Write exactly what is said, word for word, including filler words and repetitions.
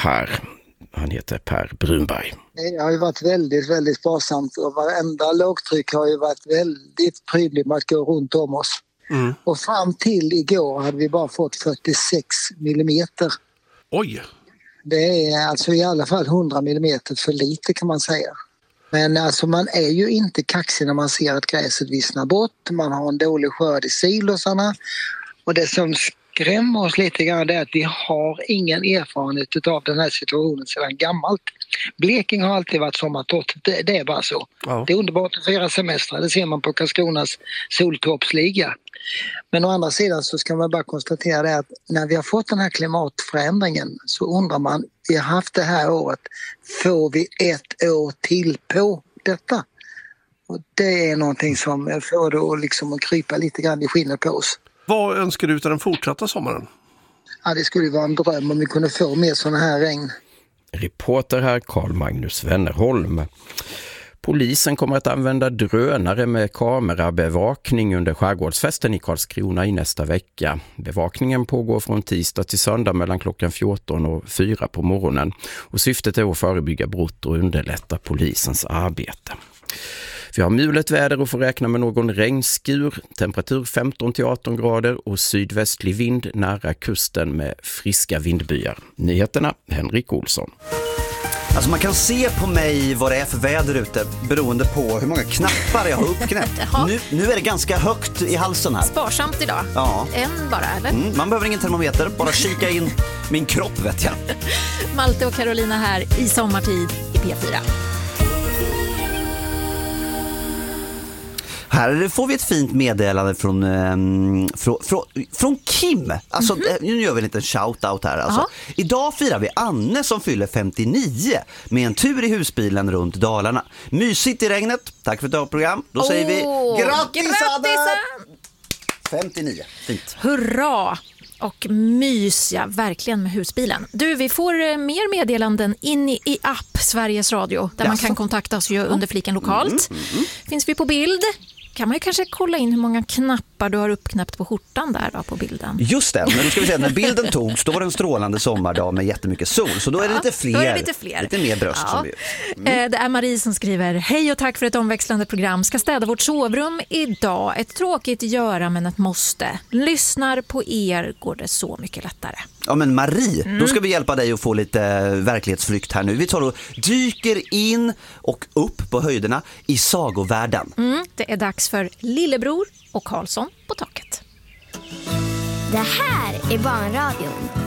Per. Han heter Per Brunberg. Det har ju varit väldigt, väldigt sparsamt och varenda lågtryck har ju varit väldigt prydligt med att gå runt om oss. Mm. Och fram till igår hade vi bara fått fyrtiosex millimeter. Oj! Det är alltså i alla fall hundra millimeter för lite kan man säga. Men alltså man är ju inte kaxig när man ser att gräset vissnar bort. Man har en dålig skörd i silosarna. Och det som skrämmer oss lite grann är att vi har ingen erfarenhet av den här situationen sedan gammalt. Blekinge har alltid varit sommartorrt. Det, det är bara så. Ja. Det är underbart att fira semestrar. Det ser man på Karlskronas soltoppsliga. Men å andra sidan så ska man bara konstatera det att när vi har fått den här klimatförändringen så undrar man, vi har haft det här året, får vi ett år till på detta? Och det är någonting som får då liksom att krypa lite grann i skinnet på oss. Vad önskar du till den fortsatta sommaren? Ja, det skulle vara en dröm om vi kunde få mer sådana här regn. Reporter här Carl Magnus Wennerholm. Polisen kommer att använda drönare med kamerabevakning under skärgårdsfesten i Karlskrona i nästa vecka. Bevakningen pågår från tisdag till söndag mellan klockan fjorton och fyra på morgonen. Och syftet är att förebygga brott och underlätta polisens arbete. Vi har mulet väder och får räkna med någon regnskur, temperatur femton till arton grader och sydvästlig vind nära kusten med friska vindbyar. Nyheterna, Henrik Olsson. Alltså man kan se på mig vad det är för väder ute beroende på hur många knappar jag har uppknäppt. nu, nu är det ganska högt i halsen här. Sparsamt idag. Ja. En bara, eller? Mm, man behöver ingen termometer, bara kika in min kropp vet jag. Malte och Carolina här i sommartid i P fyra. Här får vi ett fint meddelande från, um, från, från, från Kim. Alltså, mm-hmm. Nu gör vi en liten shout-out här. Alltså. Idag firar vi Anne som fyller femtionio med en tur i husbilen runt Dalarna. Mysigt i regnet. Tack för ett bra program. Då oh, säger vi grattis, grattis Anne! femtionio. Fint. Hurra! Och mysiga verkligen med husbilen. Du, vi får mer meddelanden in i, i app Sveriges Radio där yes. man kan kontakta oss ju under fliken lokalt. Mm, mm, mm. Finns vi på bild? Kan man ju kanske kolla in hur många knappar du har uppknäppt på skjortan där då på bilden. Just det, men då ska vi säga när bilden togs då var det en strålande sommardag med jättemycket sol. Så då är det ja, lite fler, då är det lite, fler. lite mer bröst. Ja. Som vi, mm. Det är Marie som skriver: hej och tack för ett omväxlande program. Ska städa vårt sovrum idag. Ett tråkigt göra men ett måste. Lyssnar på er går det så mycket lättare. Ja men Marie, mm. då ska vi hjälpa dig att få lite verklighetsflykt här nu. Vi tar och dyker in och upp på höjderna i sagovärlden. Mm, det är dags för Lillebror och Karlsson på taket. Det här är Barnradion.